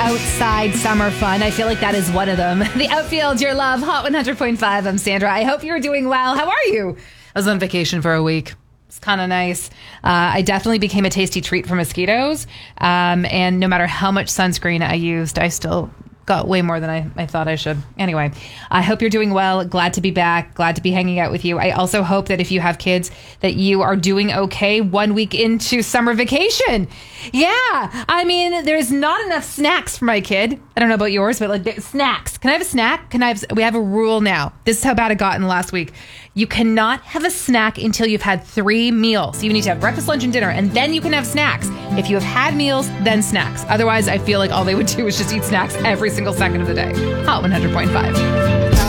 outside summer fun. I feel like that is one of them. The Outfield, your love, Hot 100.5. I'm Sandra. I hope you're doing well. How are you? I was on vacation for a week. It's kind of nice. I definitely became a tasty treat for mosquitoes. And no matter how much sunscreen I used, I still got way more than I thought I should. Anyway, I hope you're doing well. Glad to be back. Glad to be hanging out with you. I also hope that if you have kids, that you are doing okay 1 week into summer vacation. Yeah. I mean, there's not enough snacks for my kid. I don't know about yours, but like snacks. Can I have a snack? We have a rule now. This is how bad it got in the last week. You cannot have a snack until you've had 3 meals. You need to have breakfast, lunch, and dinner, and then you can have snacks. If you have had meals, then snacks. Otherwise, I feel like all they would do is just eat snacks every single second of the day. Hot 100.5.